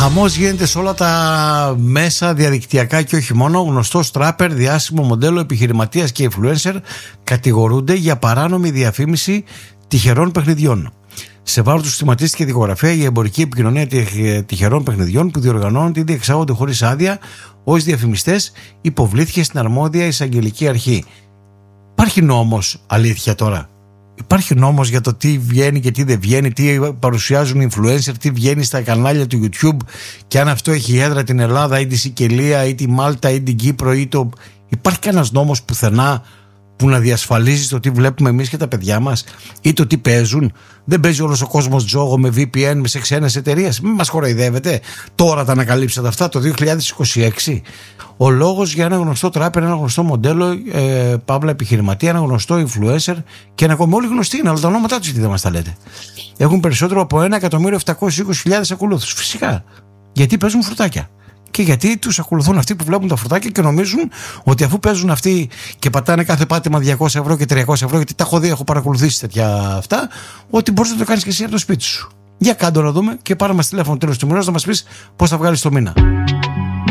Χαμός γίνεται σε όλα τα μέσα διαδικτυακά και όχι μόνο. Γνωστός τράπερ, διάσημο μοντέλο, επιχειρηματίας και influencer κατηγορούνται για παράνομη διαφήμιση τυχερών παιχνιδιών. Σε βάρος του στιγματίστηκε δικογραφία για εμπορική επικοινωνία τυχερών παιχνιδιών που διοργανώνονται ή διεξάγονται χωρίς άδεια ως διαφημιστές. Υποβλήθηκε στην αρμόδια εισαγγελική αρχή. Υπάρχει νόμος, αλήθεια τώρα? Υπάρχει νόμος για το τι βγαίνει και τι δεν βγαίνει, τι παρουσιάζουν οι influencer, τι βγαίνει στα κανάλια του YouTube, και αν αυτό έχει έδρα την Ελλάδα ή τη Σικελία ή τη Μάλτα ή την Κύπρο ή το... Υπάρχει κανένας νόμος πουθενά που να διασφαλίζει το τι βλέπουμε εμείς και τα παιδιά μας ή το τι παίζουν? Δεν παίζει όλος ο κόσμος τζόγο με VPN σε ξένες εταιρείες? Μην μας κοροϊδεύετε. Τώρα τα ανακαλύψατε αυτά το 2026. Ο λόγος για ένα γνωστό τράπερ, ένα γνωστό μοντέλο, παύλα επιχειρηματία, ένα γνωστό influencer και ένα ακόμη, όλοι γνωστοί είναι, αλλά τα ονόματά τους τι δεν μας τα λέτε. Έχουν περισσότερο από 1.720.000 ακολούθους. Φυσικά. Γιατί παίζουν φρουτάκια. Και γιατί τους ακολουθούν αυτοί που βλέπουν τα φρουτάκια και νομίζουν ότι αφού παίζουν αυτοί και πατάνε κάθε πάτημα 200 ευρώ και 300 ευρώ, γιατί τα έχω δει, έχω παρακολουθήσει τέτοια αυτά, ότι μπορείς να το κάνεις και εσύ από το σπίτι σου. Για κάντο να δούμε και πάρε μας τηλέφωνο τέλος του μηνός να μας πεις πώς θα βγάλεις το μήνα.